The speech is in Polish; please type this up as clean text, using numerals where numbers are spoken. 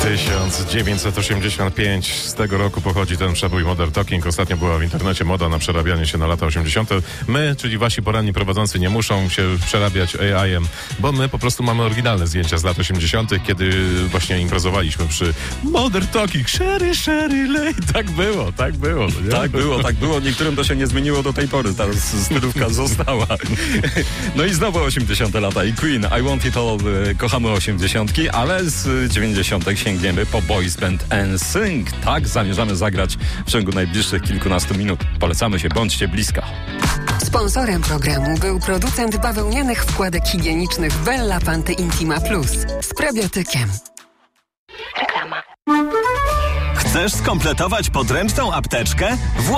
1985, z tego roku pochodzi ten przebój Modern Talking. Ostatnio była w internecie moda na przerabianie się na lata 80. My, czyli wasi poranni prowadzący, nie muszą się przerabiać AI-em, bo my po prostu mamy oryginalne zdjęcia z lat 80., kiedy właśnie imprezowaliśmy przy Modern Talking. Sherry, Sherry, lej. Tak było. Nie? Tak było. Niektórym to się nie zmieniło do tej pory. Ta stylówka została. No i znowu 80. lata i Queen. I Want It All. Kochamy 80., ale z 90. sięgniemy po boys band NSYNC. Tak, zamierzamy zagrać w ciągu najbliższych kilkunastu minut. Polecamy się, bądźcie blisko. Sponsorem programu był producent bawełnianych wkładek higienicznych Bella Panty Intima Plus z probiotykiem. Reklama. Chcesz skompletować podręczną apteczkę?